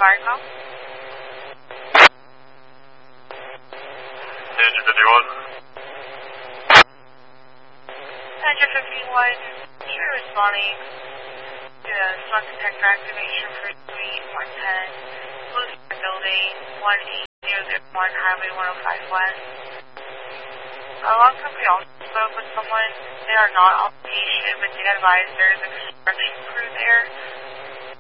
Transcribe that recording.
fire call. Engine 51. Engine 51, you're responding to the smoke detector activation for Suite 110, Blue Star Building, 18001 Highway 105 West. Last time we also spoke with someone. They are not on station, but they advised there is a construction crew there.